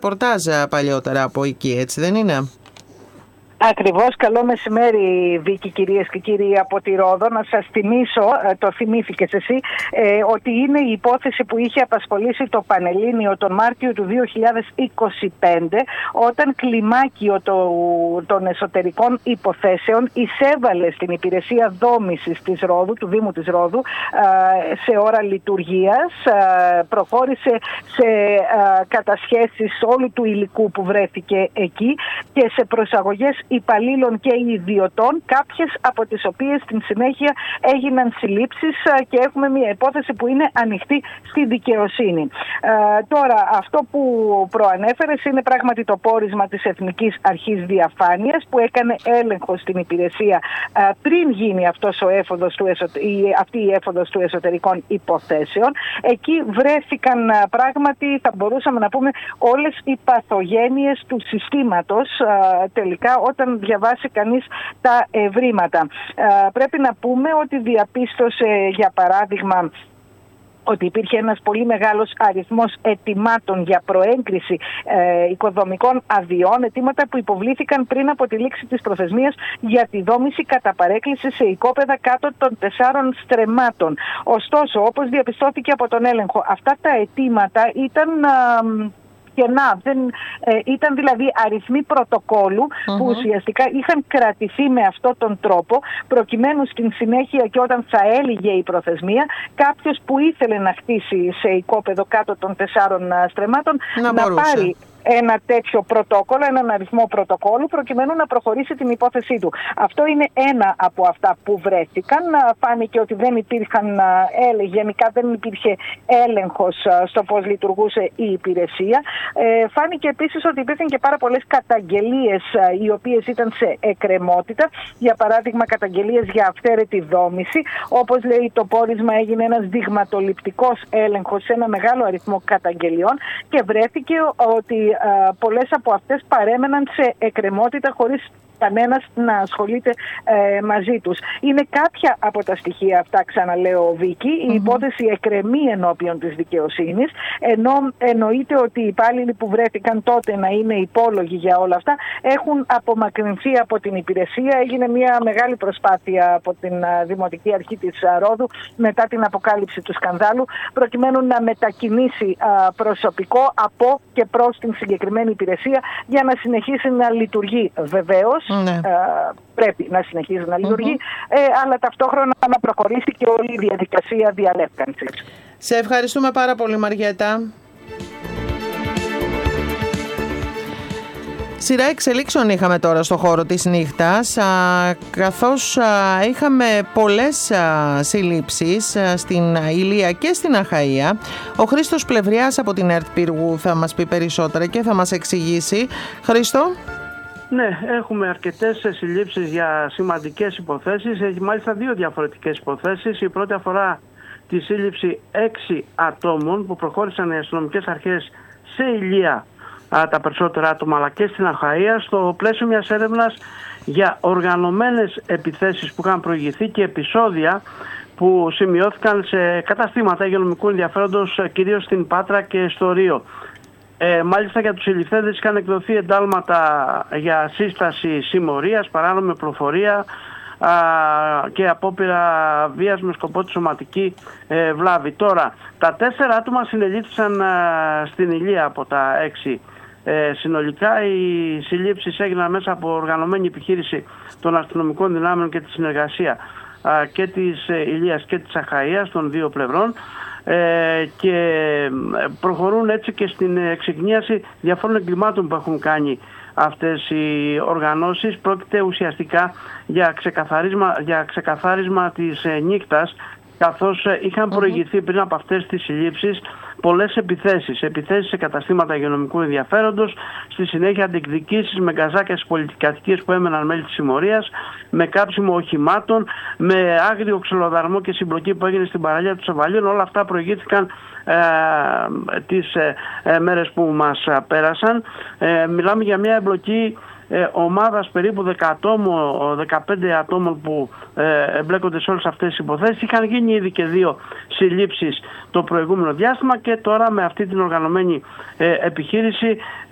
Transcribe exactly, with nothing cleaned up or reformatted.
ρεπορτάζ παλιότερα από εκεί, έτσι δεν είναι? Ακριβώς. Καλό μεσημέρι, Βίκη, κυρίες και κύριοι από τη Ρόδο. Να σας θυμίσω, το θυμήθηκες εσύ, ε, ότι είναι η υπόθεση που είχε απασχολήσει το Πανελλήνιο τον Μάρτιο του δύο χιλιάδες είκοσι πέντε, όταν κλιμάκιο το, των εσωτερικών υποθέσεων εισέβαλε στην υπηρεσία δόμησης της Ρόδου, του Δήμου της Ρόδου, ε, σε ώρα λειτουργίας, ε, προχώρησε σε ε, κατασχέσεις όλου του υλικού που βρέθηκε εκεί και σε προσαγωγές υπαλλήλων και ιδιωτών, κάποιες από τις οποίες στην συνέχεια έγιναν συλλήψεις και έχουμε μια υπόθεση που είναι ανοιχτή στη δικαιοσύνη. Ε, τώρα, αυτό που προανέφερες είναι πράγματι το πόρισμα της Εθνικής Αρχής Διαφάνειας, που έκανε έλεγχο στην υπηρεσία ε, πριν γίνει αυτός ο έφοδος του εσω... η... αυτή η έφοδος του εσωτερικών υποθέσεων. Εκεί βρέθηκαν ε, πράγματι, θα μπορούσαμε να πούμε, όλες οι παθογένειες του συστήματος ε, τελικά, όταν διαβάσει κανείς τα ευρήματα. Ε, πρέπει να πούμε ότι διαπίστωσε, για παράδειγμα, ότι υπήρχε ένας πολύ μεγάλος αριθμός αιτημάτων για προέγκριση ε, οικοδομικών αδειών, αιτήματα που υποβλήθηκαν πριν από τη λήξη της προθεσμίας για τη δόμηση κατά παρέκκληση σε οικόπεδα κάτω των τεσσάρων στρεμμάτων. Ωστόσο, όπως διαπιστώθηκε από τον έλεγχο, αυτά τα αιτήματα ήταν... Ε, κενά. Δεν, ε, ήταν δηλαδή αριθμοί πρωτοκόλου mm-hmm. που ουσιαστικά είχαν κρατηθεί με αυτόν τον τρόπο, προκειμένου στην συνέχεια και όταν θα έλυγε η προθεσμία, κάποιος που ήθελε να χτίσει σε οικόπεδο κάτω των τεσσάρων στρεμμάτων να, να πάρει ένα τέτοιο πρωτόκολλο, έναν αριθμό πρωτοκόλλου, προκειμένου να προχωρήσει την υπόθεσή του. Αυτό είναι ένα από αυτά που βρέθηκαν. Φάνηκε ότι δεν υπήρχαν, γενικά δεν υπήρχε έλεγχος στο πώς λειτουργούσε η υπηρεσία. Φάνηκε επίσης ότι υπήρχαν και πάρα πολλές καταγγελίες οι οποίες ήταν σε εκκρεμότητα. Για παράδειγμα, καταγγελίες για αυθαίρετη δόμηση. Όπως λέει το πόρισμα, έγινε ένας δειγματοληπτικός έλεγχος σε ένα μεγάλο αριθμό καταγγελιών και βρέθηκε ότι πολλές από αυτές παρέμεναν σε εκκρεμότητα χωρίς κανένας να ασχολείται ε, μαζί τους. Είναι κάποια από τα στοιχεία αυτά, ξαναλέω, Βίκη. Mm-hmm. Η υπόθεση εκκρεμεί ενώπιον της δικαιοσύνης, ενώ εννοείται ότι οι υπάλληλοι που βρέθηκαν τότε να είναι υπόλογοι για όλα αυτά έχουν απομακρυνθεί από την υπηρεσία. Έγινε μια μεγάλη προσπάθεια από την α, Δημοτική Αρχή της α, Ρόδου μετά την αποκάλυψη του σκανδάλου, προκειμένου να μετακινήσει α, προσωπικό από και προς την συγκεκριμένη υπηρεσία για να συνεχίσει να λειτουργεί. Βεβαίως, ναι. ε, πρέπει να συνεχίζει να λειτουργεί, mm-hmm. ε, αλλά ταυτόχρονα να προχωρήσει και όλη η διαδικασία διαλεύκανσης. Σε ευχαριστούμε πάρα πολύ, Μαριέτα. Σειρά εξελίξεων είχαμε τώρα στο χώρο της νύχτας, α, καθώς α, είχαμε πολλές α, συλλήψεις α, στην Ηλία και στην Αχαΐα. Ο Χρήστος Πλευριάς από την ΕΡΤ Πύργου θα μας πει περισσότερα και θα μας εξηγήσει. Χρήστο. Ναι, έχουμε αρκετές συλλήψεις για σημαντικές υποθέσεις, έχει μάλιστα δύο διαφορετικές υποθέσεις. Η πρώτη αφορά τη σύλληψη έξι ατόμων που προχώρησαν οι αστυνομικές αρχές σε Ηλία, τα περισσότερα άτομα, αλλά και στην Αχαΐα, στο πλαίσιο μιας έρευνας για οργανωμένες επιθέσεις που είχαν προηγηθεί και επεισόδια που σημειώθηκαν σε καταστήματα υγειονομικού ενδιαφέροντος, κυρίως στην Πάτρα και στο Ρίο. Ε, μάλιστα για τους συλληφθέντες είχαν εκδοθεί εντάλματα για σύσταση συμμορίας, παράνομη πληροφορία α, και απόπειρα βίας με σκοπό τη σωματική ε, βλάβη. Τώρα, τα τέσσερα άτομα συνελήφθησαν α, στην Ηλία από τα έξι. Ε, συνολικά οι συλλήψεις έγιναν μέσα από οργανωμένη επιχείρηση των αστυνομικών δυνάμεων και τη συνεργασία α, και της ε, Ηλίας και της Αχαΐας των δύο πλευρών. Ε, και προχωρούν έτσι και στην εξυγνίαση διαφόρων εγκλημάτων που έχουν κάνει αυτές οι οργανώσεις. Πρόκειται ουσιαστικά για ξεκαθάρισμα, για ξεκαθάρισμα της ε, νύχτας, καθώς ε, είχαν προηγηθεί πριν από αυτές τις συλλήψεις πολλές επιθέσεις. Επιθέσεις σε καταστήματα υγειονομικού ενδιαφέροντος, στη συνέχεια διεκδικήσεις με γκαζάκια στις πολιτικατοικίες που έμεναν μέλη της συμμορίας, με κάψιμο οχημάτων, με άγριο ξυλοδαρμό και συμπλοκή που έγινε στην παραλία του Σαββαλίων. Όλα αυτά προηγήθηκαν ε, τις ε, ε, μέρες που μας ε, πέρασαν. Ε, μιλάμε για μια εμπλοκή Ε, ομάδας περίπου δέκα ατόμων, δεκαπέντε ατόμων που ε, εμπλέκονται σε όλες αυτές τις υποθέσεις. Είχαν γίνει ήδη και δύο συλλήψεις το προηγούμενο διάστημα και τώρα με αυτή την οργανωμένη ε, επιχείρηση